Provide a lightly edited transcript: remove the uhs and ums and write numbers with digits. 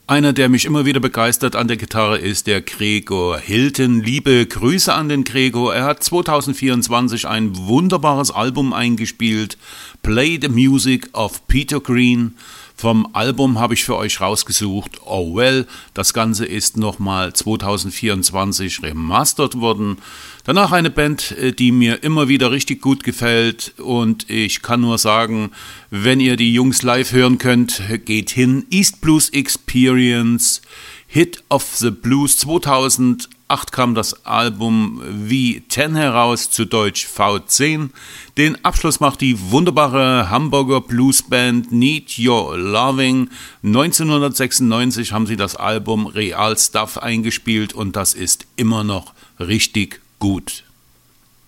Einer, der mich immer wieder begeistert an der Gitarre, ist der Gregor Hilton. Liebe Grüße an den Gregor. Er hat 2024 ein wunderbares Album eingespielt, Play the Music of Peter Green. Vom Album habe ich für euch rausgesucht Oh Well. Das Ganze ist nochmal 2024 remastert worden. Danach eine Band, die mir immer wieder richtig gut gefällt. Und ich kann nur sagen, wenn ihr die Jungs live hören könnt, geht hin. East Blues Experience, Hit of the Blues. 2008 kam das Album V10 heraus, zu Deutsch V10. Den Abschluss macht die wunderbare Hamburger Bluesband Need Your Loving. 1996 haben sie das Album Real Stuff eingespielt und das ist immer noch richtig gut.